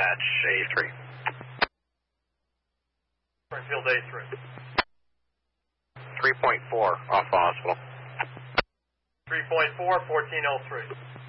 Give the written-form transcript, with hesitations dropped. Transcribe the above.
dispatch A3. Springfield A3. 3.4 off the hospital. 3.4, 1403.